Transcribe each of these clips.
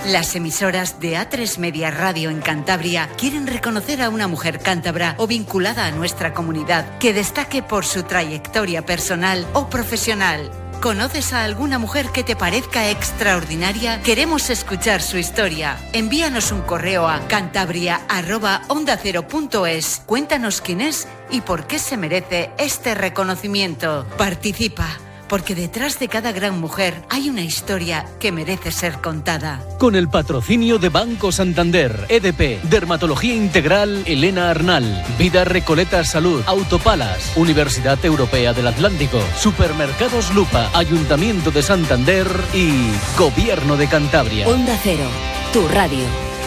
Las emisoras de A3 Media Radio en Cantabria quieren reconocer a una mujer cántabra o vinculada a nuestra comunidad que destaque por su trayectoria personal o profesional. ¿Conoces a alguna mujer que te parezca extraordinaria? Queremos escuchar su historia. Envíanos un correo a cantabria@ondacero.es. Cuéntanos quién es y por qué se merece este reconocimiento. Participa, porque detrás de cada gran mujer hay una historia que merece ser contada. Con el patrocinio de Banco Santander, EDP, Dermatología Integral Elena Arnal, Vida Recoleta Salud, Autopalas, Universidad Europea del Atlántico, Supermercados Lupa, Ayuntamiento de Santander y Gobierno de Cantabria. Onda Cero, tu radio.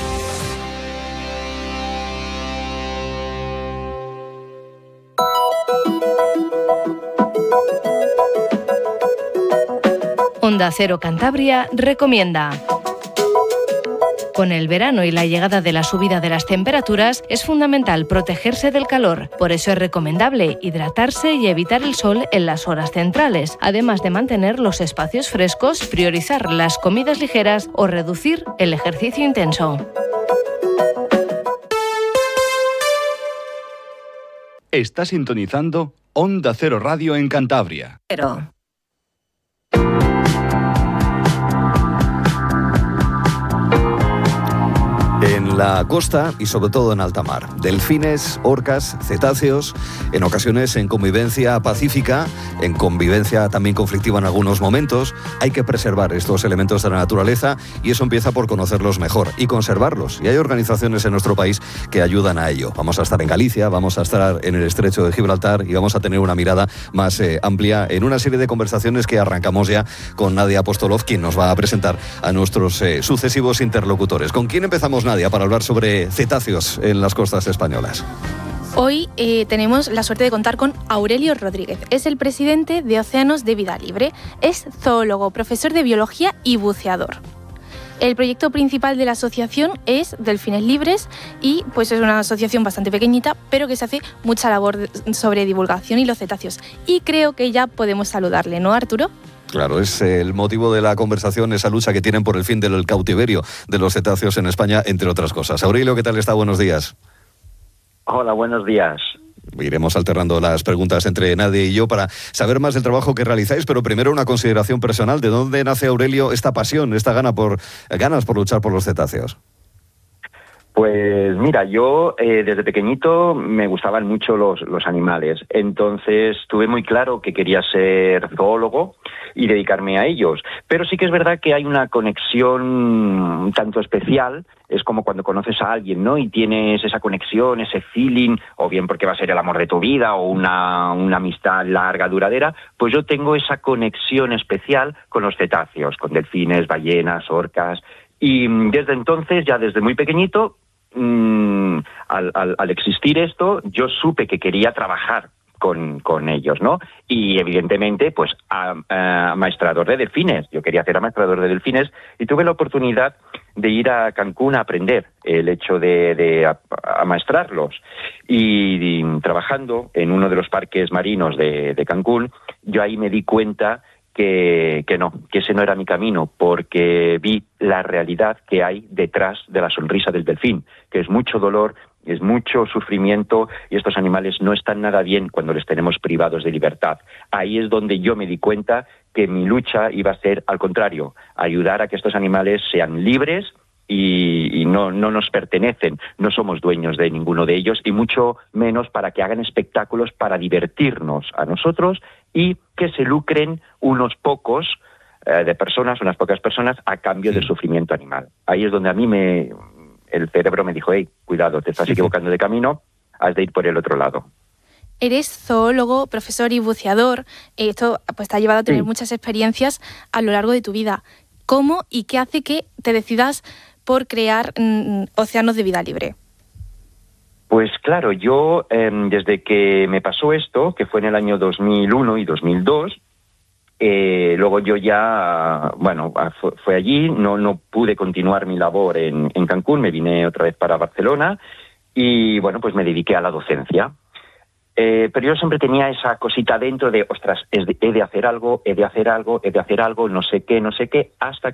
Onda Cero Cantabria recomienda. Con el verano y la llegada de la subida de las temperaturas, es fundamental protegerse del calor. Por eso es recomendable hidratarse y evitar el sol en las horas centrales, además de mantener los espacios frescos, priorizar las comidas ligeras o reducir el ejercicio intenso. Está sintonizando Onda Cero Radio en Cantabria. En la costa y sobre todo en alta mar, delfines, orcas, cetáceos, en ocasiones en convivencia pacífica, en convivencia también conflictiva en algunos momentos. Hay que preservar estos elementos de la naturaleza y eso empieza por conocerlos mejor y conservarlos. Y hay organizaciones en nuestro país que ayudan a ello. Vamos a estar en Galicia, vamos a estar en el Estrecho de Gibraltar y vamos a tener una mirada más amplia en una serie de conversaciones que arrancamos ya con Nadia Apostolov, quien nos va a presentar a nuestros sucesivos interlocutores. ¿Con quién empezamos, Nadia, para hablar sobre cetáceos en las costas españolas? Hoy tenemos la suerte de contar con Aurelio Rodríguez. Es el presidente de Océanos de Vida Libre. Es zoólogo, profesor de biología y buceador. El proyecto principal de la asociación es Delfines Libres y pues es una asociación bastante pequeñita, pero que se hace mucha labor sobre divulgación y los cetáceos. Y creo que ya podemos saludarle, ¿no, Arturo? Claro, es el motivo de la conversación, esa lucha que tienen por el fin del cautiverio de los cetáceos en España, entre otras cosas. Aurelio, ¿qué tal está? Buenos días. Hola, buenos días. Iremos alternando las preguntas entre Nadia y yo para saber más del trabajo que realizáis, pero primero una consideración personal. ¿De dónde nace, Aurelio, esta pasión, esta ganas por luchar por los cetáceos? Pues mira, yo desde pequeñito me gustaban mucho los animales, entonces tuve muy claro que quería ser zoólogo y dedicarme a ellos, pero sí que es verdad que hay una conexión un tanto especial, es como cuando conoces a alguien, ¿no? Y tienes esa conexión, ese feeling, o bien porque va a ser el amor de tu vida o una amistad larga, duradera, pues yo tengo esa conexión especial con los cetáceos, con delfines, ballenas, orcas. Y desde entonces, ya desde muy pequeñito, al existir esto, yo supe que quería trabajar con ellos, ¿no? Y evidentemente, pues, amaestrador de delfines. Yo quería ser amaestrador de delfines y tuve la oportunidad de ir a Cancún a aprender el hecho de amaestrarlos. Y trabajando en uno de los parques marinos de Cancún, yo ahí me di cuenta que ese no era mi camino, porque vi la realidad que hay detrás de la sonrisa del delfín, que es mucho dolor, es mucho sufrimiento, y estos animales no están nada bien cuando les tenemos privados de libertad. Ahí es donde yo me di cuenta que mi lucha iba a ser al contrario, ayudar a que estos animales sean libres y no nos pertenecen, no somos dueños de ninguno de ellos, y mucho menos para que hagan espectáculos para divertirnos a nosotros y que se lucren unos pocos de personas, unas pocas personas, a cambio del sufrimiento animal. Ahí es donde a mí el cerebro me dijo, hey, cuidado, te estás equivocando de camino, has de ir por el otro lado. Eres zoólogo, profesor y buceador. Esto pues te ha llevado a tener muchas experiencias a lo largo de tu vida. ¿Cómo y qué hace que te decidas por crear Océanos de Vida Libre? Pues claro, yo desde que me pasó esto, que fue en el año 2001 y 2002, luego yo ya, fue allí, no pude continuar mi labor en Cancún, me vine otra vez para Barcelona y bueno, pues me dediqué a la docencia. Pero yo siempre tenía esa cosita dentro de, ostras, he de hacer algo, no sé qué, hasta